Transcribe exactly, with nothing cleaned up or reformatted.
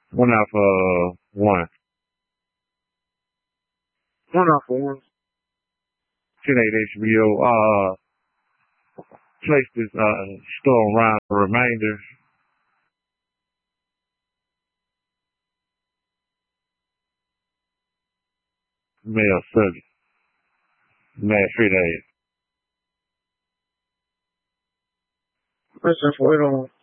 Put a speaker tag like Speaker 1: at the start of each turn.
Speaker 1: One out for one. One out for one. ten eight H B O. Uh, place this uh store around the remainder. Mail service. Mad three days. Listen for it on.